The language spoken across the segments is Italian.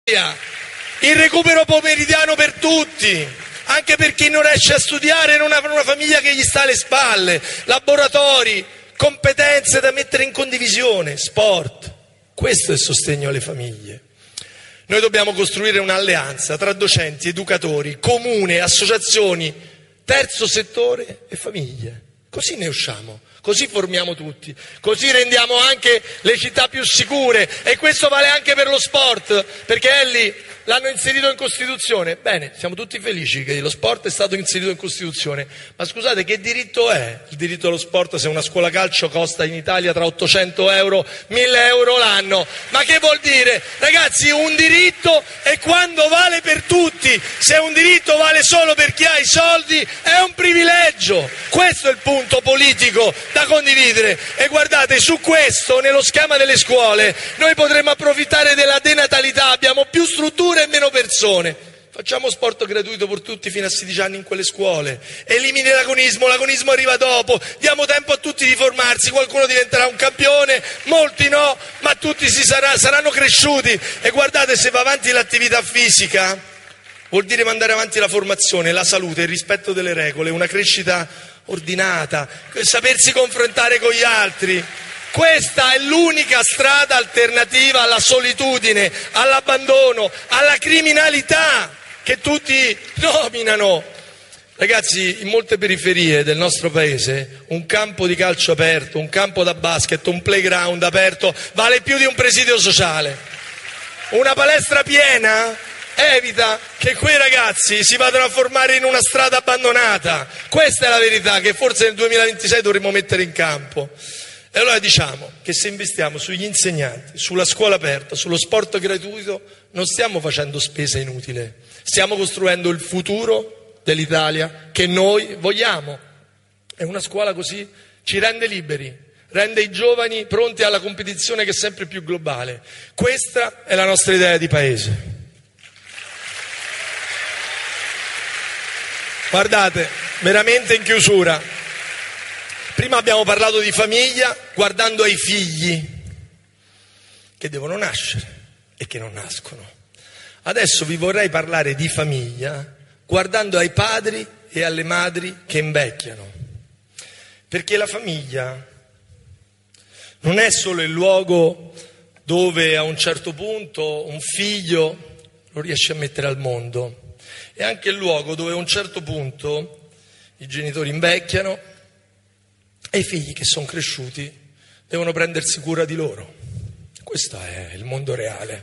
il recupero pomeridiano per tutti, anche per chi non riesce a studiare e non ha una famiglia che gli sta alle spalle, laboratori, competenze da mettere in condivisione, sport. Questo è il sostegno alle famiglie. Noi dobbiamo costruire un'alleanza tra docenti, educatori, comune, associazioni, terzo settore e famiglie. Così ne usciamo, così formiamo tutti, così rendiamo anche le città più sicure, e questo vale anche per lo sport, perché Elli l'hanno inserito in Costituzione. Bene, siamo tutti felici che lo sport è stato inserito in Costituzione, ma scusate, che diritto è il diritto allo sport se una scuola calcio costa in Italia tra 800 euro, 1000 euro l'anno? Ma che vuol dire? Ragazzi, un diritto è quando vale per tutti, se un diritto vale solo per chi ha i soldi è un privilegio. Questo è il punto politico da condividere, e guardate, su questo, nello schema delle scuole, noi potremmo approfittare della denatalità, abbiamo più strutture e meno persone. Facciamo sport gratuito per tutti fino a 16 anni in quelle scuole, elimini l'agonismo arriva dopo, diamo tempo a tutti di formarsi, qualcuno diventerà un campione, molti no, ma tutti saranno cresciuti. E guardate, se va avanti l'attività fisica vuol dire mandare avanti la formazione, la salute, il rispetto delle regole, una crescita ordinata, sapersi confrontare con gli altri. Questa è l'unica strada alternativa alla solitudine, all'abbandono, alla criminalità che tutti nominano. Ragazzi, in molte periferie del nostro paese un campo di calcio aperto, un campo da basket, un playground aperto vale più di un presidio sociale. Una palestra piena evita che quei ragazzi si vadano a formare in una strada abbandonata. Questa è la verità che forse nel 2026 dovremmo mettere in campo. E allora diciamo che se investiamo sugli insegnanti, sulla scuola aperta, sullo sport gratuito, non stiamo facendo spesa inutile, stiamo costruendo il futuro dell'Italia che noi vogliamo. E una scuola così ci rende liberi, rende i giovani pronti alla competizione che è sempre più globale. Questa è la nostra idea di paese. Guardate, veramente in chiusura, prima abbiamo parlato di famiglia guardando ai figli che devono nascere e che non nascono. Adesso vi vorrei parlare di famiglia guardando ai padri e alle madri che invecchiano. Perché la famiglia non è solo il luogo dove a un certo punto un figlio lo riesce a mettere al mondo, è anche il luogo dove a un certo punto i genitori invecchiano e i figli che sono cresciuti devono prendersi cura di loro. Questo è il mondo reale.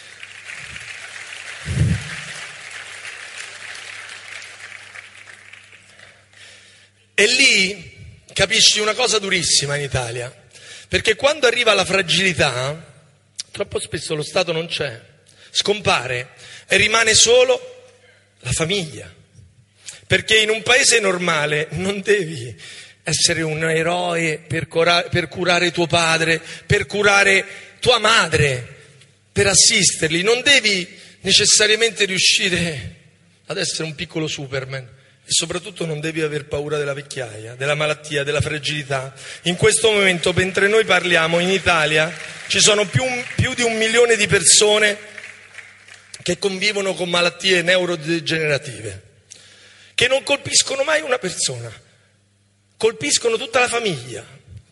E lì capisci una cosa durissima in Italia, perché quando arriva la fragilità, troppo spesso lo Stato non c'è, scompare e rimane solo la famiglia. Perché in un paese normale non devi essere un eroe per curare tuo padre, per curare tua madre, per assisterli. Non devi necessariamente riuscire ad essere un piccolo Superman, e soprattutto non devi aver paura della vecchiaia, della malattia, della fragilità. In questo momento, mentre noi parliamo, in Italia ci sono più di 1 milione di persone che convivono con malattie neurodegenerative, che non colpiscono mai una persona, colpiscono tutta la famiglia.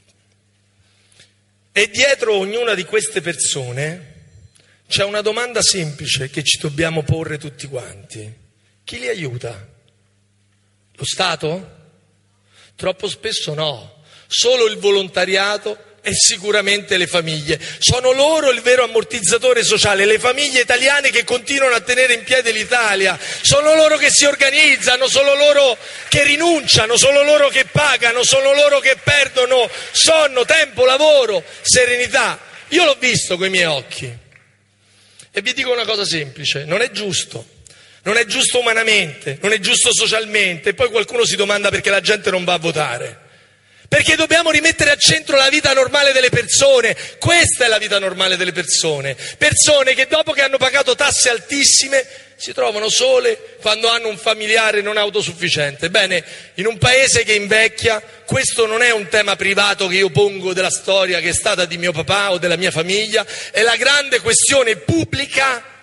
E dietro ognuna di queste persone c'è una domanda semplice che ci dobbiamo porre tutti quanti: chi li aiuta? Lo Stato? Troppo spesso no, solo il volontariato e sicuramente le famiglie. Sono loro il vero ammortizzatore sociale, le famiglie italiane che continuano a tenere in piedi l'Italia. Sono loro che si organizzano, sono loro che rinunciano, sono loro che pagano, sono loro che perdono sonno, tempo, lavoro, serenità. Io l'ho visto coi miei occhi e vi dico una cosa semplice: non è giusto. Non è giusto umanamente, non è giusto socialmente. E poi qualcuno si domanda perché la gente non va a votare. Perché dobbiamo rimettere al centro la vita normale delle persone. Questa è la vita normale delle persone. Persone che dopo che hanno pagato tasse altissime si trovano sole quando hanno un familiare non autosufficiente. Bene, in un paese che invecchia, questo non è un tema privato che io pongo della storia che è stata di mio papà o della mia famiglia, è la grande questione pubblica